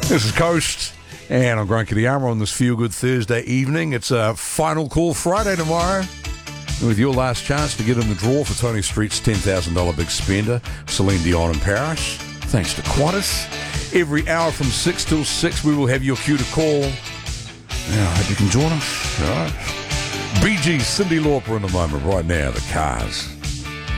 This is Coast, and I'm Grant Kitayama on this Feel Good Thursday evening. It's a final call Friday tomorrow, with your last chance to get in the draw for Tony Street's $10,000 big spender, Celine Dion and Paris. Thanks to Qantas. Every hour from 6 till 6, we will have your cue to call. Now, I hope you can join us. All right. Bee Gees, Cyndi Lauper in the moment, right now, The Cars.